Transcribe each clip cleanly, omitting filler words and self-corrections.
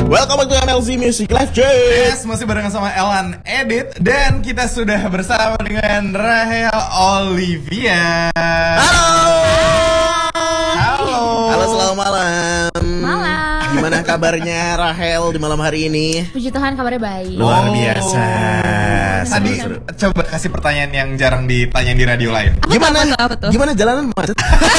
Welcome back to MLZ Music Live, Jay. Yes, masih barengan sama Elan Edit. Dan kita sudah bersama dengan Rahel Olivia. Halo. Halo. Halo, selamat malam. Malam. Gimana kabarnya Rahel di malam hari ini? Puji Tuhan kabarnya baik. Luar biasa. Tadi Seru-seru. coba kasih pertanyaan yang jarang ditanyain di radio lain. Apa tuh? Gimana jalanan macet?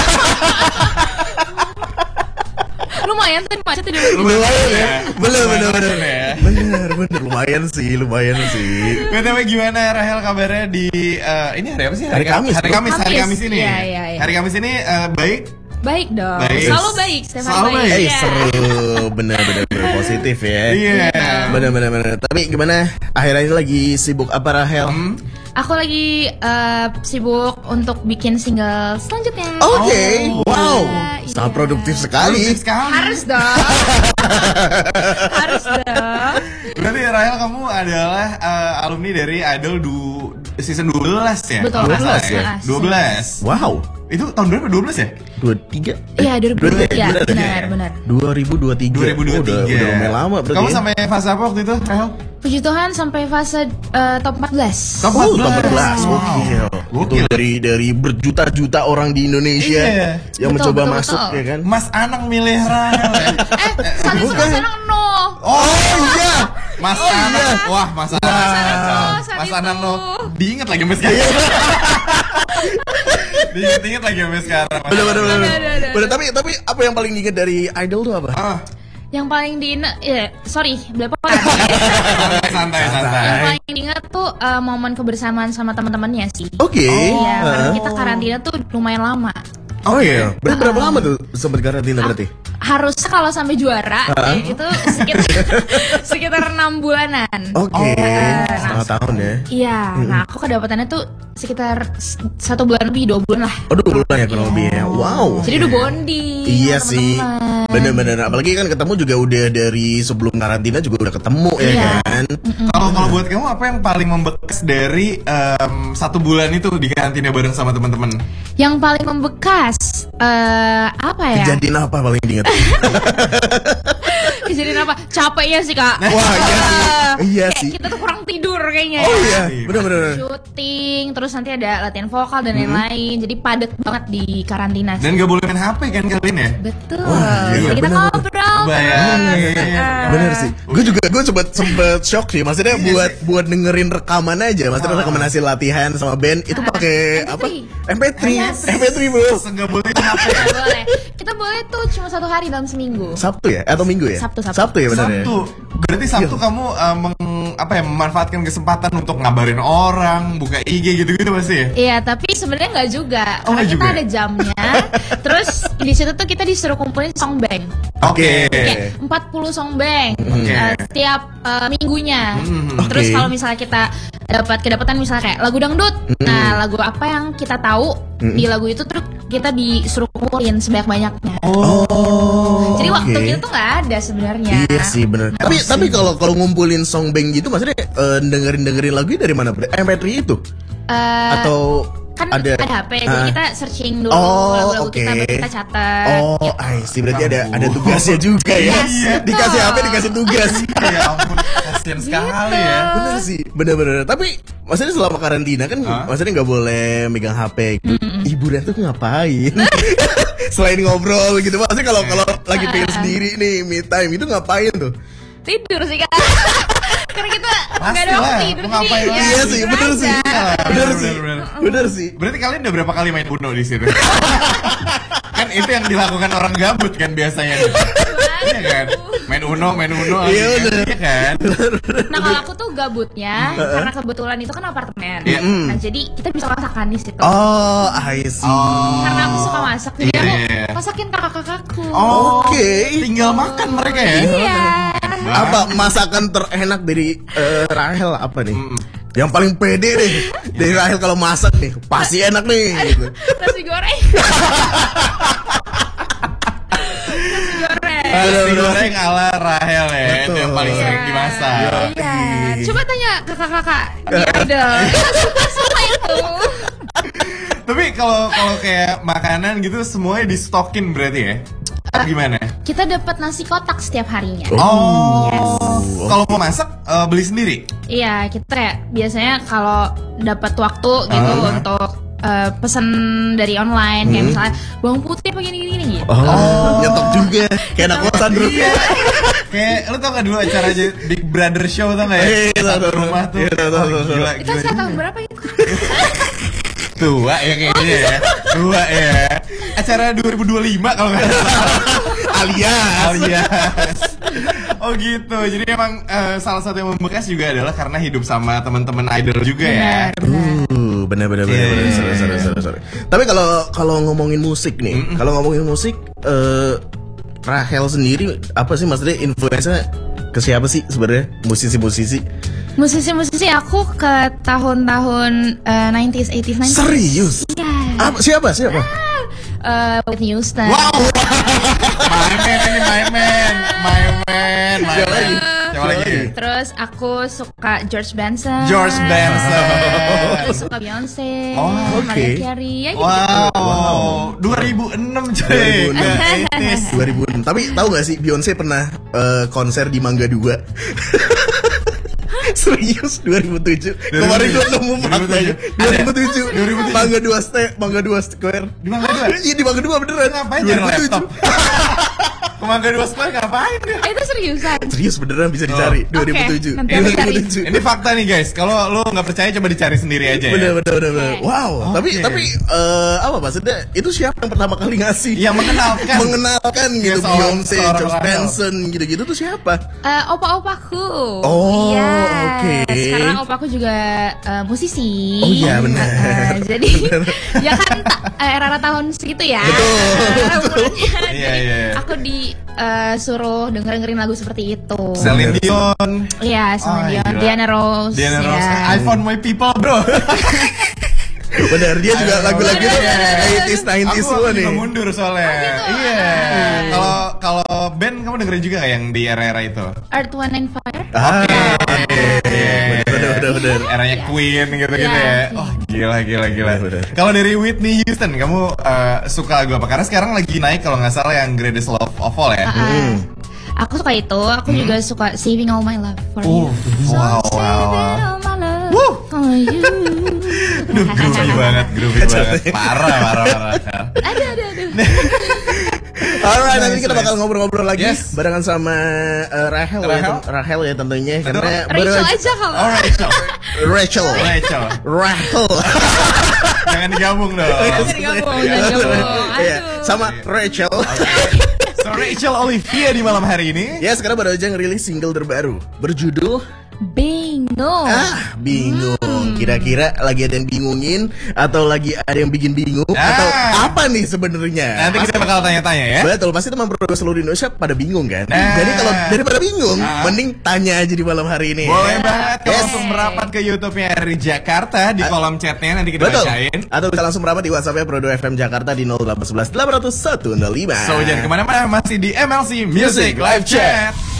Lumayan tuh macet di Lumayan ya. Bener. Ya. Bener. Lumayan sih. BTW gimana Rahel kabarnya di ini hari apa sih? Hari Kamis, Hari bro. Kamis ini. Iya. Hari Kamis ini baik. Baik dong. Baik. Selalu baik, setiap Selalu hari baik. Iya. Seru. Bener positif ya. Iya. Bener. Tapi gimana? Akhir-akhir ini lagi sibuk apa Rahel? Aku lagi sibuk untuk bikin single selanjutnya. Oke. Wow. Iya. Sangat produktif sekali. Produktif sekali. Harus dong. Harus dong. Berarti Rahel kamu adalah alumni dari Idol season 12 ya? Betul. Kalau nggak salah 12 ya? 12. Wow. Itu tahun berapa? 12 ya? 23. Iya, 2023. Bener. Benar. 2023. 2023. Udah lumayan lama berarti. Kamu ya? sampai fase apa waktu itu, Rahel? Puji Tuhan sampai fase top 14. Top Oh, 14. top 14. Wow. Gokil. Gokil. Itu dari berjuta-juta orang di Indonesia Iya. yang Betul, mencoba betul, masuk betul. ya kan. Mas Anang milih Rahel ya? Saat itu bukan. Mas Anang no. Oh iya. Mas Anang. Wah, Mas Anang. saat Mas itu. Anang no. Diinget lagi sampai sekarang. Diinget lagi sampai sekarang. Bener. Tapi apa yang paling diingat dari Idol tuh apa? Yang paling sorry, belepotan. Santai. Yang paling diingat tuh momen kebersamaan sama teman-temannya sih. Oke. Iya, karena kita karantina tuh lumayan lama. Oh iya. Berapa lama tuh sempat karantina berarti? Harusnya kalau sampai juara itu sekitar 6 bulanan. Oke. Setengah tahun ya. Iya, nah aku kedapatannya tuh sekitar 1 bulan lebih, 2 bulan lah. Oh 2 bulan ya kurang lebih ya. Wow. Jadi udah bonding. Iya sama sih. teman-teman. Bener. Apalagi kan ketemu juga udah dari sebelum karantina juga udah ketemu ya Iya. kan. Kalau buat kamu apa yang paling membekas dari 1 bulan itu di karantina bareng sama teman-teman? Yang paling membekas apa ya? Kejadian apa paling diingat? Kejadian apa? Capeknya sih, Kak. Wah, iya sih. Iya Kayak sih. kita tuh kurang tidur kayaknya. Oh iya, Iya. bener. Syuting, terus nanti ada latihan vokal dan lain-lain. Jadi padat banget di karantina sih. Dan gak boleh main HP kan kalian ya? Betul. Wah, iya, Jadi kita bener. ngobrol. Bener sih. Gue sempet shock sih. Maksudnya buat dengerin rekaman aja. Maksudnya rekaman hasil latihan sama band itu pakai apa? MP3. Yes. MP3 bro. Nggak boleh main HP. Nggak boleh. Kita boleh tuh cuma 1 hari dalam seminggu. Sabtu ya? Atau Minggu ya? Sabtu. Ya benar ya. Sabtu. Berarti Sabtu kamu memanfaatkan kesempatan untuk ngabarin orang, buka IG gitu-gitu pasti ya? Iya, tapi sebenarnya nggak juga. Oh, Karena nggak kita juga? ada jamnya. Terus di situ tuh kita disuruh kumpulin songbank. Oke. Kayak 40 songbank Oke. setiap minggunya. Terus Oke. kalau misalnya kita kedapatan misalnya kayak lagu dangdut. Nah, lagu apa yang kita tahu di lagu itu terus kita disuruh kumpulin sebanyak-banyaknya. Oh. Jadi waktu oke. kita tuh nggak ada sebenarnya. Iya sih bener. Tapi kalau ngumpulin songbank gitu maksudnya dengerin lagu dari mana? MP3 itu? Atau Kan ada HP, jadi kita searching dulu Oh, lagu-lagu oke. kita, baru kita catat. Oh, I see. Berarti ada tugasnya juga ya. Iya, Dikasih betul. HP, dikasih tugas. Ya ampun, kasian sekali ya. Bener sih, bener. Tapi maksudnya selama karantina kan, maksudnya nggak boleh megang HP. Hiburan tuh ngapain? Selain ngobrol gitu, maksudnya kalau lagi pengen sendiri nih, me time itu ngapain tuh? Tidur sih, Kak. Karena kita nggak ada Pastilah, waktu tidur, mau ngapain jadi lagi? ya Iya sih, tidur bener aja. sih, bener sih. Berarti kalian udah berapa kali main Uno di situ? Kan itu yang dilakukan orang gabut kan biasanya. Iya kan? Main Uno. Iya, bener. Iya kan? Nah, kalau aku tuh gabutnya karena kebetulan itu kan apartemen. Iya. Nah, jadi kita bisa masakan di situ. Oh, I see. Karena aku suka masak, jadi aku Iya. masakin kakak-kakakku. Oke. Tinggal makan mereka ya? Iya. Apa masakan terenak dari Rahel apa nih? Yang paling pede deh dari Rahel kalau masak nih, pasti enak nih gitu. Nasi goreng. Nasi goreng ala Rahel ya, itu Betul. yang paling sering dimasak. Iya. Coba tanya kakak-kakak di Idol. Kita suka itu. Tapi kalau kayak makanan gitu semuanya di stokin berarti ya? gimana? Kita dapat nasi kotak setiap harinya. Oh, kalau mau masak beli sendiri? Iya, kita kayak biasanya kalau dapat waktu gitu untuk pesan dari online kayak misalnya bawang putih pakai gini gitu. Nyetok juga kayak anak kosan bro. Iya. Kayak lu tau gak dulu acara Big Brother Show tau gak ya? Satu rumah tuh. Gila, Itu saya tahun berapa itu? Tua ya kayaknya ya. Tua ya. Acara 2025 kalau nggak salah. Alias. Oh gitu. Jadi emang salah satu yang membekas juga adalah karena hidup sama teman-teman idol juga ya. Benar. Sorry. Tapi kalau ngomongin musik nih, Rahel sendiri apa sih maksudnya influence-nya ke siapa sih sebenarnya musisi-musisi? Musisi aku ke tahun-tahun 90s, 80s, 90s. Serius? Iya. Siapa? Whitney Houston. Wow. My man. Siapa lagi? Terus aku suka George Benson. Terus suka Beyonce. Mariah Carey. Ya gitu. Wow. 2006 cuy. 2006. Tapi tahu gak sih Beyonce pernah konser di Mangga 2? Serius 2007. Kemarin gue nemu faktanya 2007. Mangga 2 Square. Di Mangga 2? Iya di Mangga 2 beneran. Ngapain nyari laptop? Ke Mangga 2 Square ngapain dia? Itu seriusan. Serius beneran bisa dicari 2007. nanti aku cari. Ini fakta nih guys. Kalau lu nggak percaya coba dicari sendiri aja ya. Bener. Wow. Oke. Tapi apa maksudnya? Itu siapa yang pertama kali ngasih? Yang mengenalkan gitu Ya, Beyonce, seorang George Rahel. Benson gitu-gitu tuh siapa? Opa-opaku. Oh, Iya. oke. Sekarang opaku juga musisi. Oh iya, benar. Jadi ya kan era tahun segitu ya. Betul. Iya. Aku disuruh dengerin lagu seperti itu. Celine Dion. Iya, Celine Dion, gila. Diana Ross. Diana ya. Ross. I found my people, bro. Benar, dia juga lagu-lagu Iya. 80s, 90s semua nih. Aku mundur soalnya. Iya. Kalau band kamu dengerin juga nggak yang di era-era itu? Earth, Wind and Fire. Bener. Eranya Queen gitu-gitu Iya, ya. Oh, gila. Bener. Kalau dari Whitney Houston, kamu suka lagu apa? Karena sekarang lagi naik kalau nggak salah yang Greatest Love of All ya. Aku suka itu. Aku juga suka Saving All My Love for You. Wow. Saving all my love for you. Aduh, groovy banget. Parah. Aduh. Alright, nanti kita bakal ngobrol-ngobrol lagi Yes. barengan sama Rahel ya tentunya karena Rachel aja kamu. Oh, Rachel. Rahel. Jangan digabung dong. Jangan Iya, Aduh. sama Rachel. So Rachel Olivia di malam hari ini. Ya, sekarang baru aja ngerilis single terbaru berjudul Bingung. bingung. Kira-kira lagi ada yang bingungin atau lagi ada yang bikin bingung atau apa nih sebenarnya? Nanti kita bakal tanya-tanya ya. Betul, pasti teman pro seluruh Indonesia pada bingung kan? Nah. Jadi kalau daripada bingung, mending tanya aja di malam hari ini. Boleh banget kalau Yes. langsung merapat ke YouTube-nya dari Jakarta di kolom chatnya nanti kita Betul. bacain. Atau bisa langsung merapat di WhatsApp-nya Prodo FM Jakarta di 0811 801 105. So jangan kemana-mana, masih di MLC Music Live Chat.